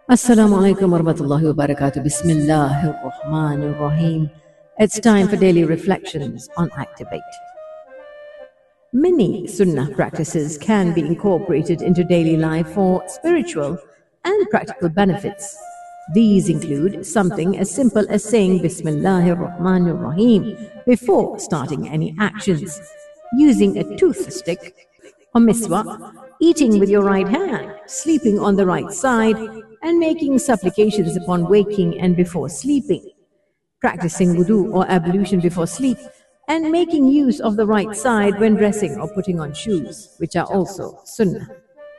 Assalamu alaikum wa rahmatullahi wa barakatuh. Bismillahir Rahmanir Rahim. It's time for daily reflections on Activate. Many sunnah practices can be incorporated into daily life for spiritual and practical benefits. These include something as simple as saying Bismillahir Rahmanir Rahim before starting any actions, using a toothstick or miswak, eating with your right hand, sleeping on the right side, and making supplications upon waking and before sleeping, practicing wudu or ablution before sleep, and making use of the right side when dressing or putting on shoes, which are also sunnah.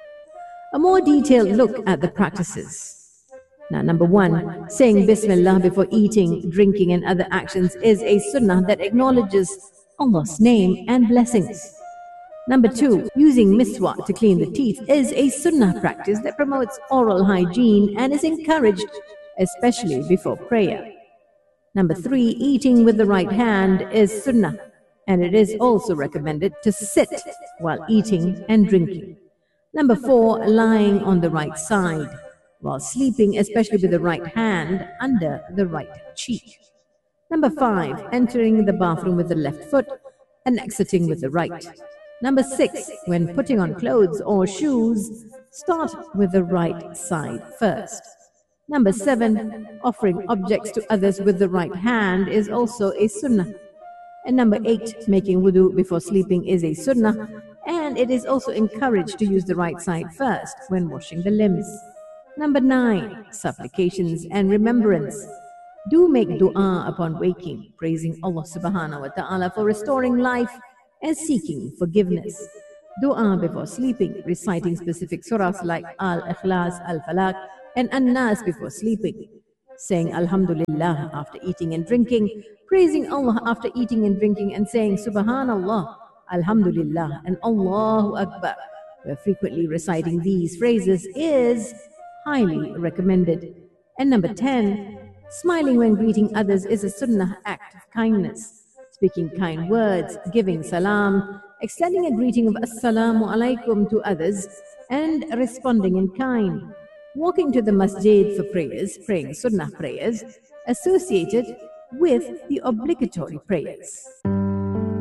A more detailed look at the practices. Now, number one, saying Bismillah before eating, drinking, and other actions is a sunnah that acknowledges Allah's name and blessings. Number two, using miswak to clean the teeth is a sunnah practice that promotes oral hygiene and is encouraged, especially before prayer. Number three, eating with the right hand is sunnah, and it is also recommended to sit while eating and drinking. Number four, lying on the right side while sleeping, especially with the right hand under the right cheek. Number five, entering the bathroom with the left foot and exiting with the right. Number six, when putting on clothes or shoes, start with the right side first. Number seven, offering objects to others with the right hand is also a sunnah. And number eight, making wudu before sleeping is a sunnah, and it is also encouraged to use the right side first when washing the limbs. Number nine, supplications and remembrance. Do make dua upon waking, praising Allah subhanahu wa ta'ala for restoring life and seeking forgiveness. Dua before sleeping, reciting specific surahs like Al-Ikhlas, Al-Falaq, and An-Nas before sleeping. Saying Alhamdulillah after eating and drinking, praising Allah after eating and drinking, and saying Subhanallah, Alhamdulillah, and Allahu Akbar. Where frequently reciting these phrases is highly recommended. And number 10, smiling when greeting others is a sunnah act of kindness. Speaking kind words, giving salam, extending a greeting of assalamu alaikum to others, and responding in kind. Walking to the masjid for prayers, praying sunnah prayers associated with the obligatory prayers.